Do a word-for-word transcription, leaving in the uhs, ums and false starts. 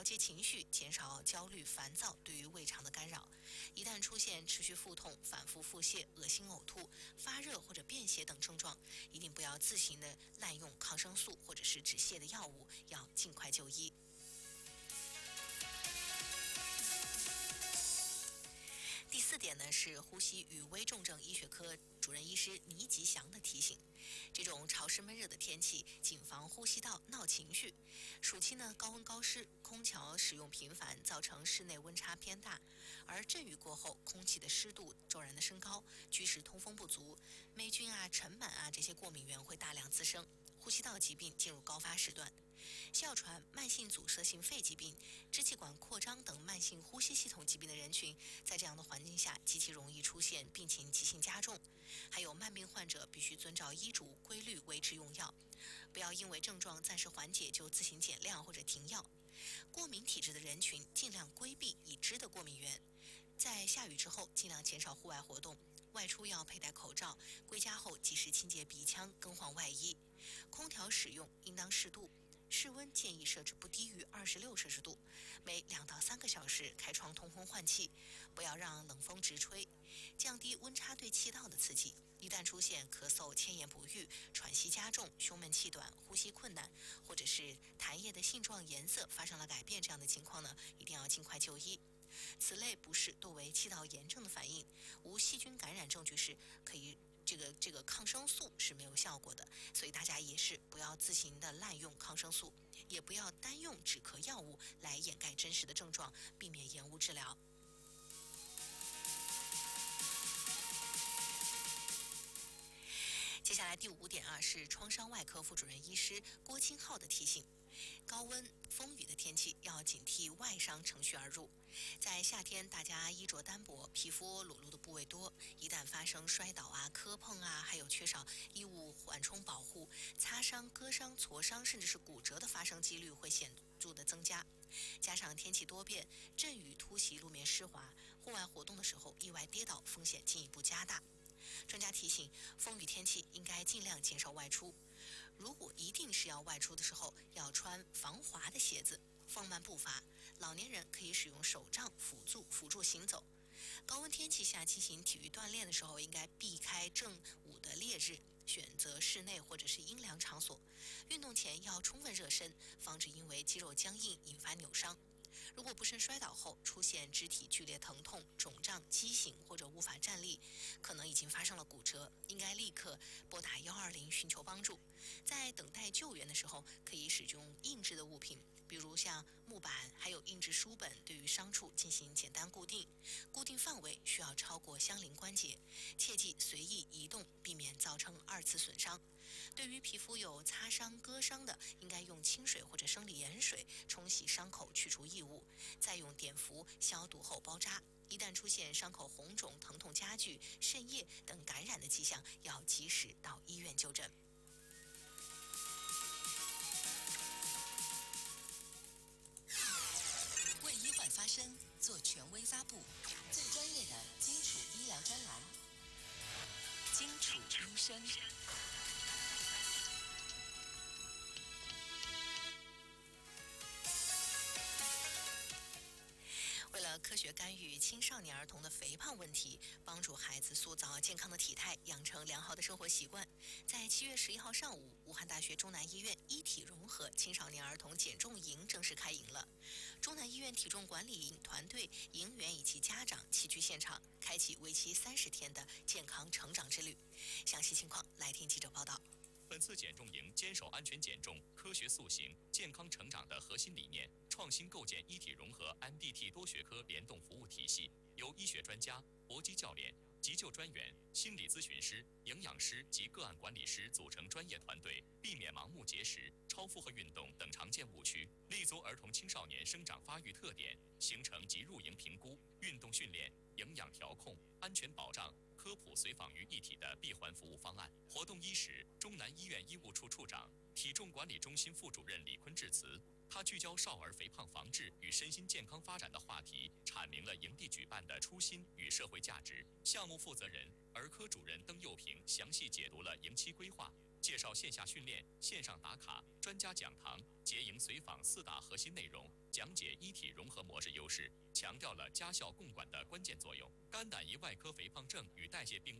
节情绪，减少焦虑、烦躁对于胃肠的干扰。一旦出现持续腹痛、反复腹泻、恶心、呕吐、发热或者便血等症状，一定不要自行的滥用抗生素或者是止泻的药物，要尽快就医。第四点呢是呼吸与危重症医学科主任医师倪吉祥的提醒：这种潮湿闷热的天气，谨防呼吸道闹情绪。暑期呢高温高湿，空调使用频繁，造成室内温差偏大，而阵雨过后，空气的湿度骤然的升高，居室通风不足，霉菌啊、尘螨啊这些过敏源会大量滋生。呼吸道疾病进入高发时段，哮喘、慢性阻塞性肺疾病、支气管扩张等慢性呼吸系统疾病的人群，在这样的环境下极其容易出现病情急性加重。还有慢病患者必须遵照医嘱规律维持用药，不要因为症状暂时缓解就自行减量或者停药。过敏体质的人群尽量规避已知的过敏源，在下雨之后尽量减少户外活动。外出要佩戴口罩，归家后及时清洁鼻腔，更换外衣。空调使用应当适度，室温建议设置不低于二十六摄氏度，每两到三个小时开窗通风换气，不要让冷风直吹，降低温差对气道的刺激。一旦出现咳嗽、千言不愈、喘息加重、胸闷气短、呼吸困难，或者是痰液的性状、颜色发生了改变这样的情况呢，一定要尽快就医。此类不适多为气道炎症的反应，无细菌感染证据时，可以这个这个抗生素是没有效果的，所以大家也是不要自行的滥用抗生素，也不要单用止咳药物来掩盖真实的症状，避免延误治疗。接下来第五点啊，是创伤外科副主任医师郭清浩的提醒：高温、风雨的天气要警惕外伤乘虚而入。在夏天，大家衣着单薄，皮肤裸露的部位多，一旦发生摔倒啊、磕碰啊，还有缺少衣物缓冲保护，擦伤、割伤、挫伤，甚至是骨折的发生几率会显著的增加。加上天气多变，阵雨突袭，路面湿滑，户外活动的时候意外跌倒风险进一步加大。专家提醒，风雨天气应该尽量减少外出。如果一定是要外出的时候，要穿防滑的鞋子，放慢步伐。老年人可以使用手杖辅助辅助行走。高温天气下进行体育锻炼的时候，应该避开正午的烈日，选择室内或者是阴凉场所。运动前要充分热身，防止因为肌肉僵硬引发扭伤。如果不慎摔倒后出现肢体剧烈疼痛、肿胀、畸形或者无法站立，可能已经发生了骨折，应该立刻拨打一二零寻求帮助。在等待救援的时候，可以使用硬质的物品，比如像木板还有硬质书本，对于伤处进行简单固定，固定范围需要超过相邻关节，切忌随意移动，避免造成二次损伤。对于皮肤有擦伤、割伤的，应该用清水或者生理盐水冲洗伤口，去除异物，再用碘伏消毒后包扎。一旦出现伤口红肿、疼痛加剧、渗液等感染的迹象，要及时到医院就诊。 为医患发声，做权威发布，最专业的基础医疗专栏，基础医生。 为了科学干预青少年儿童的肥胖问题，帮助孩子塑造健康的体态，养成良好的生活习惯，在七月十一号上午，武汉大学中南医院医体融合青少年儿童减重营正式开营了。中南医院体重管理营团队、营员以及家长齐聚现场，开启为期三十天的健康成长之旅。详细情况来听记者报道。 本次减重营坚守安全减重、科学塑形、健康成长的核心理念，创新构建医体融合 M D T 多学科联动服务体系，由医学专家、搏击教练、急救专员、心理咨询师、营养师及个案管理师组成专业团队，避免盲目节食、超负荷运动等常见误区，立足儿童青少年生长发育特点，形成集入营评估、运动训练、营养调控、安全保障、科普随访于一体的闭环服务方案。活动伊始，中南医院医务处处长、体重管理中心副主任李坤致辞。他聚焦少儿肥胖防治与身心健康发展的话题，阐明了营地举办的初心与社会价值。项目负责人、儿科主任邓幼平详细解读了营期规划、 介绍线下训练、线上打卡、专家讲堂、结营随访四大核心内容，讲解一体融合模式优势，强调了家校共管的关键作用。肝胆胰外科肥胖症与代谢病